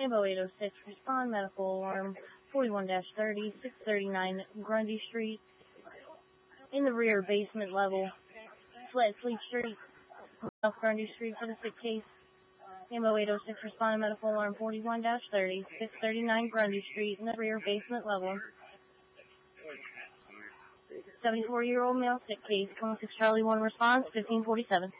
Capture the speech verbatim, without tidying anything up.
Ambo eight oh six, respond, medical alarm forty-one dash thirty, six thirty-nine Grundy Street, in the rear basement level, Flat Fleet Street, South Grundy Street for the sick case. Ambo eight oh six, respond, medical alarm forty-one dash thirty, six thirty-nine Grundy Street, in the rear basement level. seventy-four-year-old male sick case, twenty-six Charlie one response, fifteen forty-seven.